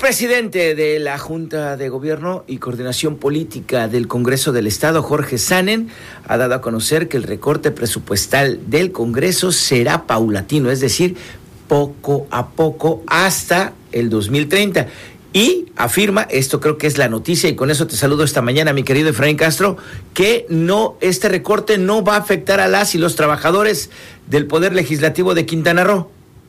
presidente de la Junta de Gobierno y Coordinación Política del Congreso del Estado, Jorge Sanen, ha dado a conocer que el recorte presupuestal del Congreso será paulatino, es decir, poco a poco hasta el 2030. Y afirma, esto creo que es la noticia, y con eso te saludo esta mañana, mi querido Efraín Castro, que este recorte no va a afectar a las y los trabajadores del Poder Legislativo de Quintana Roo.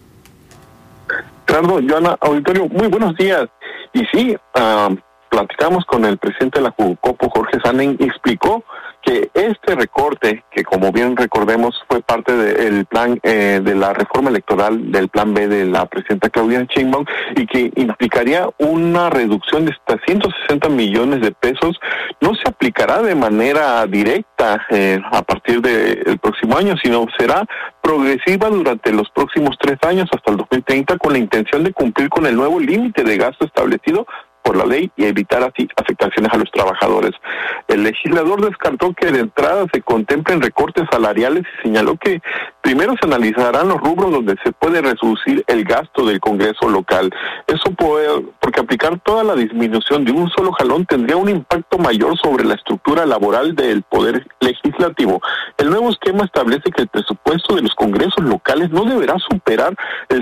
Ricardo, Joana, auditorio, muy buenos días. Y sí, platicamos con el presidente de la Jucopo, Jorge Sanen, y explicó que este recorte, que como bien recordemos fue parte del plan de la reforma electoral del plan B de la presidenta Claudia Sheinbaum, y que implicaría una reducción de hasta 160 millones de pesos, no se aplicará de manera directa a partir del próximo año, sino será progresiva durante los próximos 3 años hasta el 2030, con la intención de cumplir con el nuevo límite de gasto establecido por la ley y evitar así afectaciones a los trabajadores. El legislador descartó que de entrada se contemplen recortes salariales y señaló que primero se analizarán los rubros donde se puede reducir el gasto del Congreso local. Eso porque aplicar toda la disminución de un solo jalón tendría un impacto mayor sobre la estructura laboral del Poder Legislativo. El nuevo esquema establece que el presupuesto de los congresos locales no deberá superar el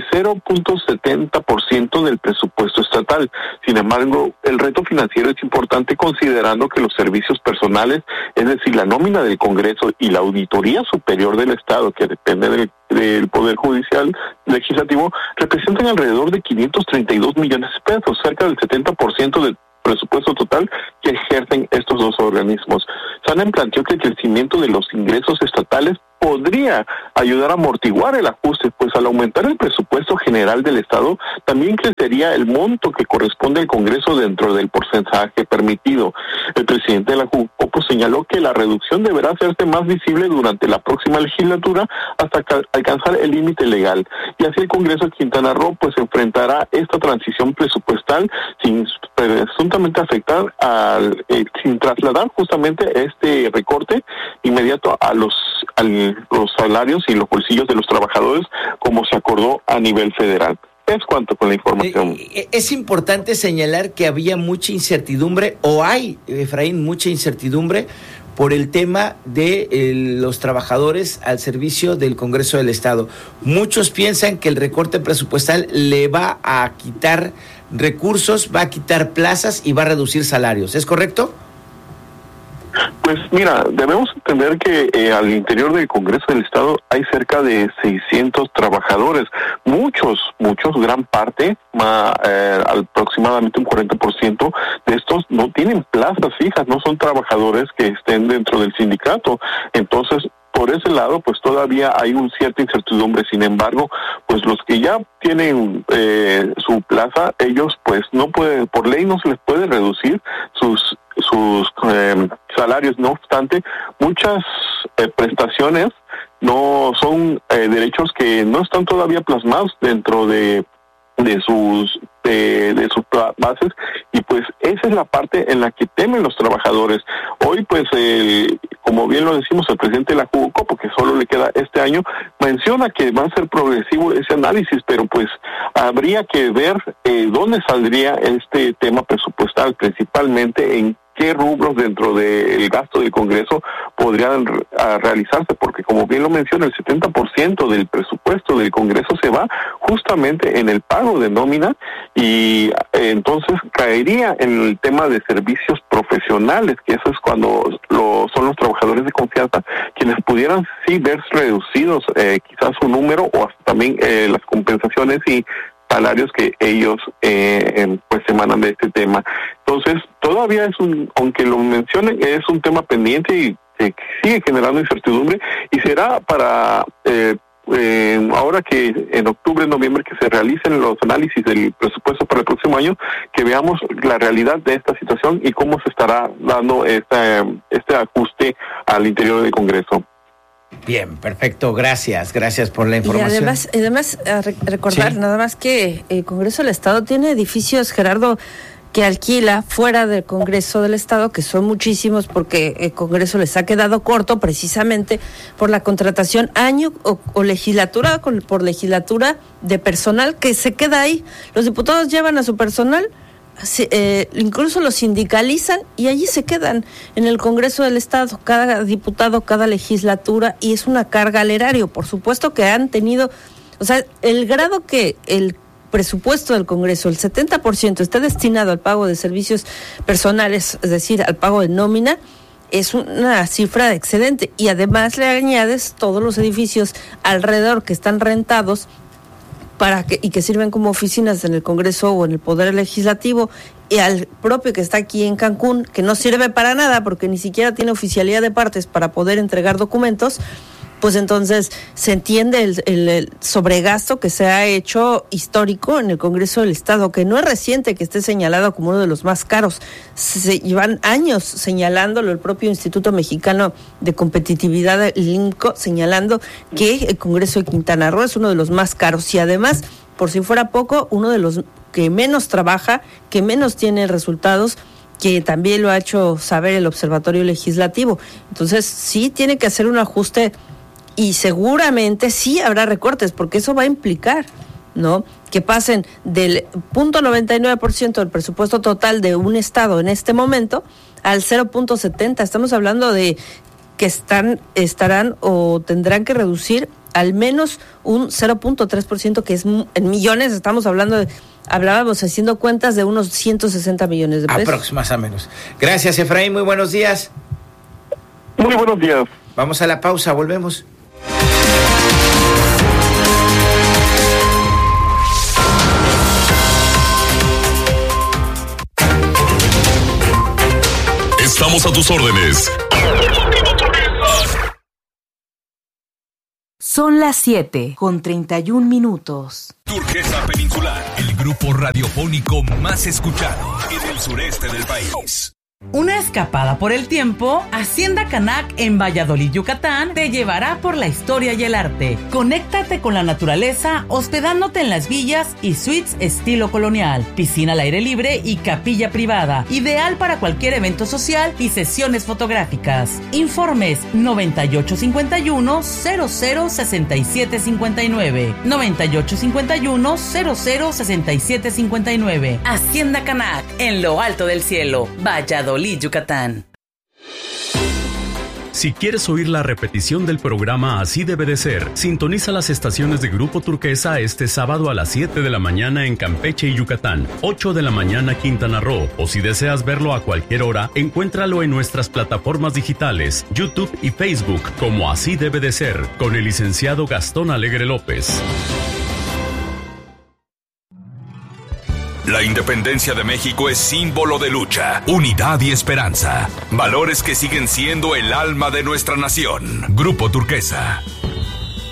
0.70% del presupuesto estatal. Sin embargo, el reto financiero es importante considerando que los servicios personales, es decir, la nómina del Congreso y la Auditoría Superior del Estado, que depende del Poder Judicial Legislativo, representan alrededor de 532 millones de pesos, cerca del 70% del presupuesto total que ejercen estos dos organismos. Sanen planteó que el crecimiento de los ingresos estatales podría ayudar a amortiguar el ajuste, pues al aumentar el presupuesto general del Estado, también crecería el monto que corresponde al Congreso dentro del porcentaje permitido. El presidente de la Jucopo señaló que la reducción deberá hacerse más visible durante la próxima legislatura hasta alcanzar el límite legal. Y así el Congreso de Quintana Roo pues enfrentará esta transición presupuestal sin presuntamente afectar sin trasladar justamente este recorte inmediato a los salarios y los bolsillos de los trabajadores, como se acordó a nivel federal. Es cuanto con la información. Es importante señalar que había mucha incertidumbre, o hay, Efraín, mucha incertidumbre por el tema de los trabajadores al servicio del Congreso del Estado. Muchos piensan que el recorte presupuestal le va a quitar recursos, va a quitar plazas y va a reducir salarios. ¿Es correcto? Pues mira, debemos entender que al interior del Congreso del Estado hay cerca de 600 trabajadores, muchos, gran parte, aproximadamente un 40% de estos no tienen plazas fijas, no son trabajadores que estén dentro del sindicato. Entonces, por ese lado, pues todavía hay una cierta incertidumbre. Sin embargo, pues los que ya tienen su plaza, ellos pues no pueden, por ley no se les puede reducir sus salarios. No obstante, muchas prestaciones no son derechos que no están todavía plasmados dentro de sus bases, y pues esa es la parte en la que temen los trabajadores. Hoy pues como bien lo decimos, el presidente de la Jucopo, porque solo le queda este año, menciona que va a ser progresivo ese análisis, pero pues habría que ver dónde saldría este tema presupuestal, principalmente en qué rubros dentro del gasto del Congreso podrían realizarse, porque como bien lo menciona, el 70% del presupuesto del Congreso se va justamente en el pago de nómina, y entonces caería en el tema de servicios profesionales, que eso es cuando son los trabajadores de confianza quienes pudieran sí ver reducidos quizás su número, o hasta también las compensaciones y salarios que ellos pues emanan de este tema. Entonces todavía aunque lo mencionen, es un tema pendiente y que sigue generando incertidumbre, y será para ahora que en octubre, noviembre, que se realicen los análisis del presupuesto para el próximo año, que veamos la realidad de esta situación y cómo se estará dando este ajuste al interior del Congreso. Bien, perfecto, gracias por la información. Y además recordar, sí, nada más que el Congreso del Estado tiene edificios, Gerardo, que alquila fuera del Congreso del Estado, que son muchísimos, porque el Congreso les ha quedado corto precisamente por la contratación año o legislatura por legislatura de personal que se queda ahí. Los diputados llevan a su personal, incluso los sindicalizan y allí se quedan en el Congreso del Estado, cada diputado, cada legislatura, y es una carga al erario. Por supuesto que han tenido, o sea, el grado que el presupuesto del Congreso, el 70% está destinado al pago de servicios personales, es decir, al pago de nómina, es una cifra excedente, y además le añades todos los edificios alrededor que están rentados y que sirven como oficinas en el Congreso o en el Poder Legislativo, y al propio que está aquí en Cancún, que no sirve para nada porque ni siquiera tiene oficialidad de partes para poder entregar documentos. Pues entonces se entiende el sobregasto que se ha hecho histórico en el Congreso del Estado, que no es reciente que esté señalado como uno de los más caros. Se llevan años señalándolo, el propio Instituto Mexicano de Competitividad, el INCO, señalando que el Congreso de Quintana Roo es uno de los más caros, y además, por si fuera poco, uno de los que menos trabaja, que menos tiene resultados, que también lo ha hecho saber el Observatorio Legislativo. Entonces sí tiene que hacer un ajuste, y seguramente sí habrá recortes, porque eso va a implicar, ¿no?, que pasen del 0.99% del presupuesto total de un estado en este momento al 0.70%. Estamos hablando de que estarán o tendrán que reducir al menos un 0.3%, que es en millones. Hablábamos haciendo cuentas de unos 160 millones de pesos. Más o menos. Gracias, Efraín, muy buenos días. Muy buenos días. Vamos a la pausa, volvemos. Estamos a tus órdenes. Son las 7:31. Turquesa Peninsular, el grupo radiofónico más escuchado en el sureste del país. Una escapada por el tiempo, Hacienda Canac en Valladolid, Yucatán, te llevará por la historia y el arte. Conéctate con la naturaleza hospedándote en las villas y suites estilo colonial, piscina al aire libre y capilla privada, ideal para cualquier evento social y sesiones fotográficas. Informes 9851-006759, 9851-006759. Hacienda Canac, en lo alto del cielo, Valladolid, Yucatán. Si quieres oír la repetición del programa Así Debe de Ser, sintoniza las estaciones de Grupo Turquesa este sábado a las 7 de la mañana en Campeche y Yucatán, 8 de la mañana Quintana Roo, o si deseas verlo a cualquier hora, encuéntralo en nuestras plataformas digitales, YouTube y Facebook, como Así Debe de Ser, con el licenciado Gastón Alegre López. La independencia de México es símbolo de lucha, unidad y esperanza. Valores que siguen siendo el alma de nuestra nación. Grupo Turquesa.